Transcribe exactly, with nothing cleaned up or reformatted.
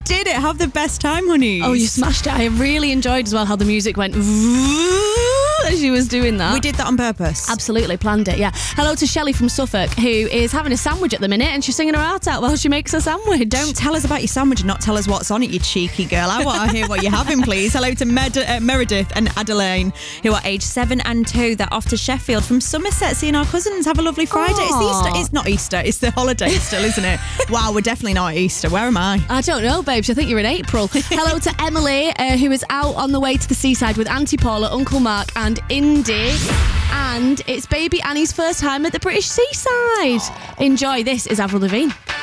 did it. Have the best time, honey. Oh, you smashed it. I really enjoyed as well how the music went as she was doing that. We did that on purpose. Absolutely, planned it, yeah. Hello to Shelley from Suffolk, who is having a sandwich at the minute and she's singing her heart out while she makes her sandwich. Don't tell us about your sandwich and not tell us what's on it, you cheeky girl. I want to hear what you're having, please. Hello to Med- uh, Meredith and Adeline, who are aged seven and two. They're off to Sheffield from Somerset seeing our cousins. Have a lovely Friday. Aww. It's Easter. It's not Easter. It's the holiday still, isn't it? Wow, we're definitely not at Easter. Where am I? I don't know, babes. I think you're in April. Hello to Emily, uh, who is out on the way to the seaside with Auntie Paula, Uncle Mark and Indy. And it's baby Annie's first time at the British seaside. Aww. Enjoy. This is Avril Lavigne.